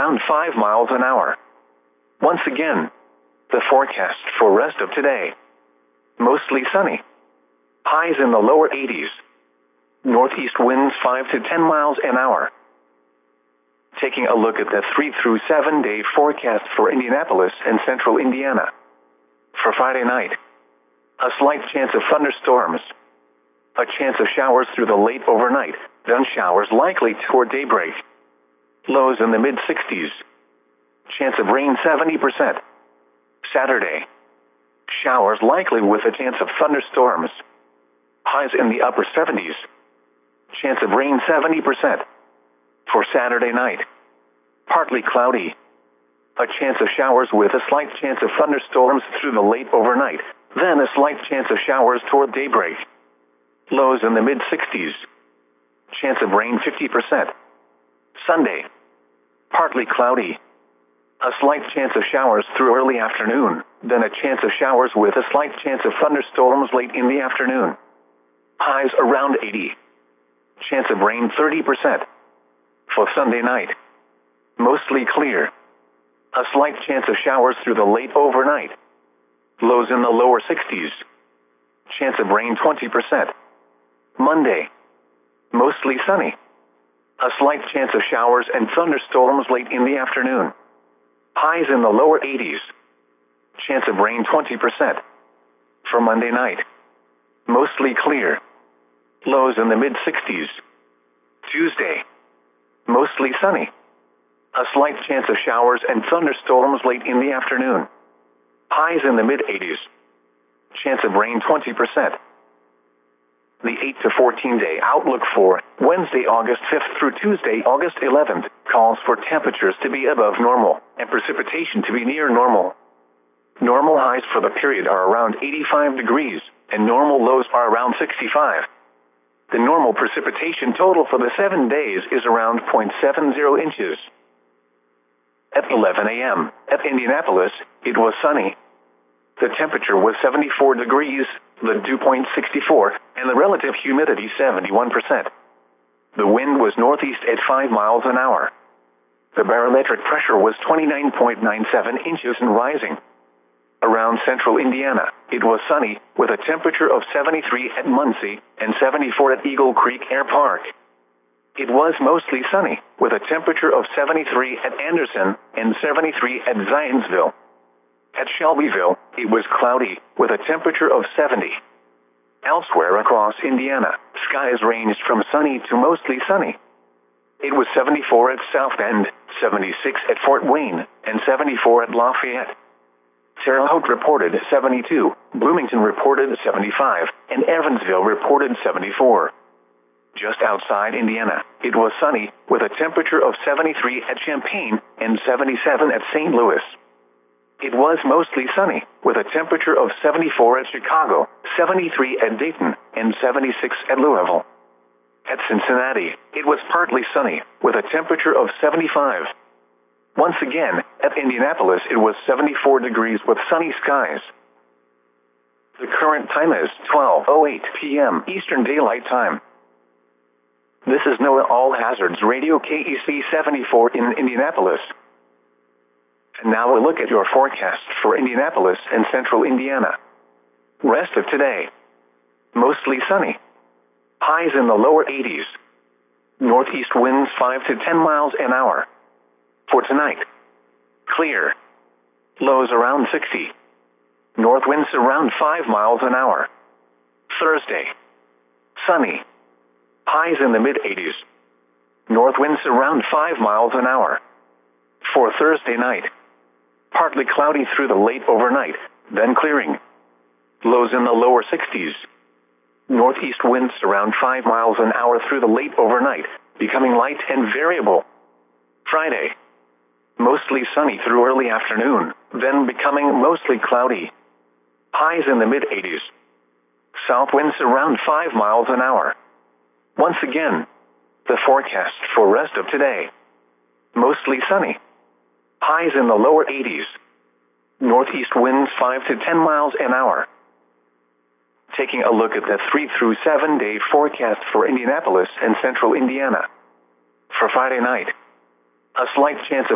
around 5 miles an hour. Once again, the forecast for rest of today. Mostly sunny. Highs in the lower 80s. Northeast winds 5 to 10 miles an hour. Taking a look at the 3 through 7 day forecast for Indianapolis and central Indiana. For Friday night, a slight chance of thunderstorms. A chance of showers through the late overnight, then showers likely toward daybreak. Lows in the mid-60s. Chance of rain 70%. Saturday, showers likely with a chance of thunderstorms. Highs in the upper 70s. Chance of rain 70%. For Saturday night, partly cloudy. A chance of showers with a slight chance of thunderstorms through the late overnight, then a slight chance of showers toward daybreak. Lows in the mid-60s. Chance of rain 50%. Sunday, partly cloudy. A slight chance of showers through early afternoon, then a chance of showers with a slight chance of thunderstorms late in the afternoon. Highs around 80. Chance of rain 30%. For Sunday night, mostly clear. A slight chance of showers through the late overnight. Lows in the lower 60s. Chance of rain 20%. Monday, mostly sunny. A slight chance of showers and thunderstorms late in the afternoon. Highs in the lower 80s. Chance of rain 20%. For Monday night, mostly clear. Lows in the mid-60s. Tuesday, mostly sunny. A slight chance of showers and thunderstorms late in the afternoon. Highs in the mid-80s. Chance of rain 20%. The 8 to 14 day outlook for Wednesday, August 5th through Tuesday, August 11th, calls for temperatures to be above normal and precipitation to be near normal. Normal highs for the period are around 85 degrees, and normal lows are around 65. The normal precipitation total for the 7 days is around 0.70 inches. At 11 a.m., at Indianapolis, it was sunny. The temperature was 74 degrees, the dew point 64, and the relative humidity 71%. The wind was northeast at 5 miles an hour. The barometric pressure was 29.97 inches and rising. Around central Indiana, it was sunny, with a temperature of 73 at Muncie and 74 at Eagle Creek Air Park. It was mostly sunny, with a temperature of 73 at Anderson and 73 at Zionsville. At Shelbyville, it was cloudy, with a temperature of 70. Elsewhere across Indiana, skies ranged from sunny to mostly sunny. It was 74 at South Bend, 76 at Fort Wayne, and 74 at Lafayette. Terre Haute reported 72, Bloomington reported 75, and Evansville reported 74. Just outside Indiana, it was sunny, with a temperature of 73 at Champaign and 77 at St. Louis. It was mostly sunny, with a temperature of 74 at Chicago, 73 at Dayton, and 76 at Louisville. At Cincinnati, it was partly sunny, with a temperature of 75. Once again, at Indianapolis, it was 74 degrees with sunny skies. The current time is 12:08 p.m. Eastern Daylight Time. This is NOAA All Hazards Radio KEC 74 in Indianapolis. And now a look at your forecast for Indianapolis and central Indiana. Rest of today. Mostly sunny. Highs in the lower 80s. Northeast winds 5 to 10 miles an hour. For tonight, clear. Lows around 60. North winds around 5 miles an hour. Thursday, sunny. Highs in the mid-80s. North winds around 5 miles an hour. For Thursday night, partly cloudy through the late overnight, then clearing. Lows in the lower 60s. Northeast winds around 5 miles an hour through the late overnight, becoming light and variable. Friday, mostly sunny through early afternoon, then becoming mostly cloudy. Highs in the mid-80s. South winds around 5 miles an hour. Once again, the forecast for rest of today. Mostly sunny. Highs in the lower 80s. Northeast winds 5 to 10 miles an hour. Taking a look at the 3 through 7 day forecast for Indianapolis and central Indiana. For Friday night, a slight chance of